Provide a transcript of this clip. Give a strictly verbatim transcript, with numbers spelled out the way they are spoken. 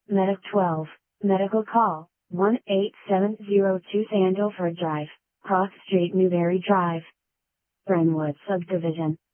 Medic twelve, Medical Call, one eight seven zero two Sandalford Drive, Cross Street Newberry Drive, Brentwood Subdivision.